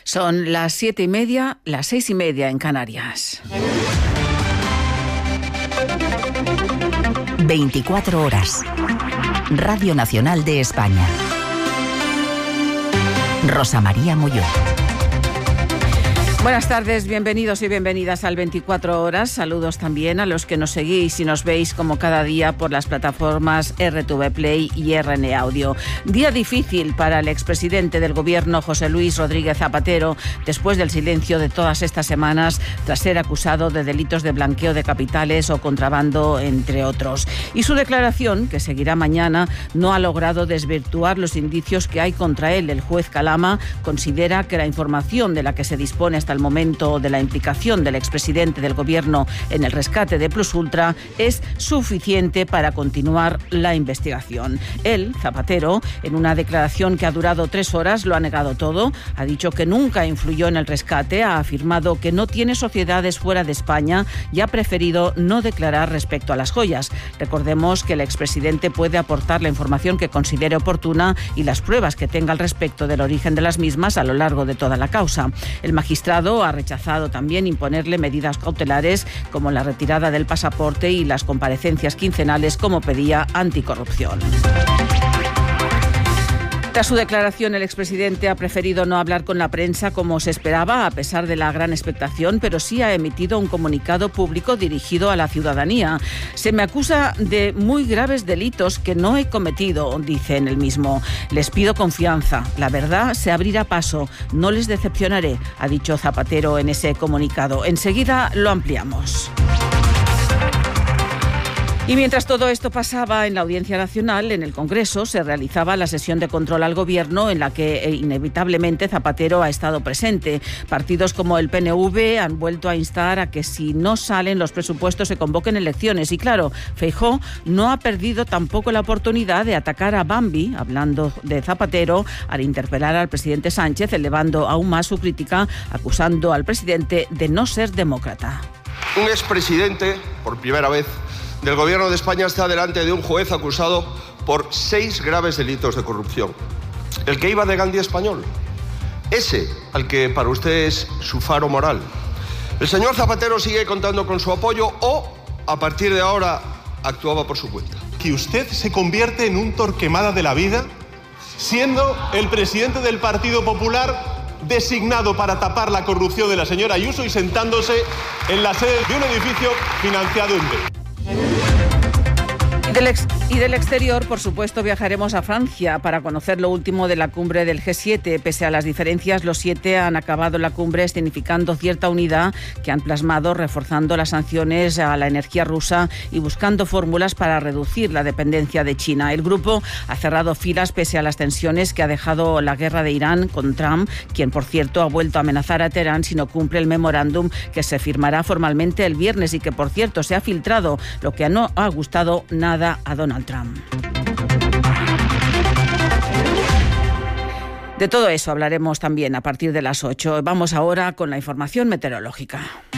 Son las 7:30, las 6:30 en Canarias. 24 horas. Radio Nacional de España. Rosa María Molló. Buenas tardes, bienvenidos y bienvenidas al 24 horas. Saludos también a los que nos seguís y nos veis como cada día por las plataformas RTV Play y RN Audio. Día difícil para el expresidente del Gobierno, José Luis Rodríguez Zapatero, después del silencio de todas estas semanas tras ser acusado de delitos de blanqueo de capitales o contrabando, entre otros. Y su declaración, que seguirá mañana, no ha logrado desvirtuar los indicios que hay contra él. El juez Calama considera que la información de la que se dispone hasta el momento de la implicación del expresidente del Gobierno en el rescate de Plus Ultra es suficiente para continuar la investigación. Él, Zapatero, en una declaración que ha durado 3 horas, lo ha negado todo. Ha dicho que nunca influyó en el rescate, ha afirmado que no tiene sociedades fuera de España y ha preferido no declarar respecto a las joyas. Recordemos que el expresidente puede aportar la información que considere oportuna y las pruebas que tenga al respecto del origen de las mismas a lo largo de toda la causa. El magistrado ha rechazado también imponerle medidas cautelares como la retirada del pasaporte y las comparecencias quincenales como pedía Anticorrupción. Tras su declaración, el expresidente ha preferido no hablar con la prensa como se esperaba, a pesar de la gran expectación, pero sí ha emitido un comunicado público dirigido a la ciudadanía. Se me acusa de muy graves delitos que no he cometido, dice en el mismo. Les pido confianza. La verdad se abrirá paso. No les decepcionaré, ha dicho Zapatero en ese comunicado. Enseguida lo ampliamos. Y mientras todo esto pasaba en la Audiencia Nacional, en el Congreso se realizaba la sesión de control al Gobierno en la que inevitablemente Zapatero ha estado presente. Partidos como el PNV han vuelto a instar a que si no salen los presupuestos se convoquen elecciones. Y claro, Feijóo no ha perdido tampoco la oportunidad de atacar a Bambi, hablando de Zapatero, al interpelar al presidente Sánchez, elevando aún más su crítica, acusando al presidente de no ser demócrata. Un expresidente, por primera vez, del Gobierno de España está delante de un juez acusado por 6 graves delitos de corrupción. El que iba de Gandhi español. Ese al que para usted es su faro moral. El señor Zapatero sigue contando con su apoyo o, a partir de ahora, actuaba por su cuenta. Que usted se convierte en un Torquemada de la vida, siendo el presidente del Partido Popular designado para tapar la corrupción de la señora Ayuso y sentándose en la sede de un edificio financiado en B. Y del exterior, por supuesto, viajaremos a Francia para conocer lo último de la cumbre del G7. Pese a las diferencias, los 7 han acabado la cumbre escenificando cierta unidad que han plasmado, reforzando las sanciones a la energía rusa y buscando fórmulas para reducir la dependencia de China. El grupo ha cerrado filas pese a las tensiones que ha dejado la guerra de Irán con Trump, quien, por cierto, ha vuelto a amenazar a Teherán si no cumple el memorándum que se firmará formalmente el viernes y que, por cierto, se ha filtrado, lo que no ha gustado nada a Donald Trump. De todo eso hablaremos también a partir de las 8. Vamos ahora con la información meteorológica.